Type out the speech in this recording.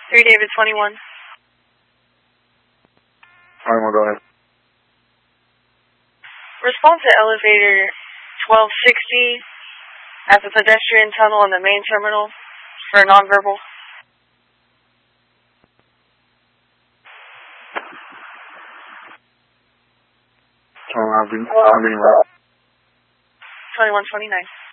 3 David 21. 21, go ahead. Response to elevator 1260 at the pedestrian tunnel in the main terminal for nonverbal. I'm being right. 2129.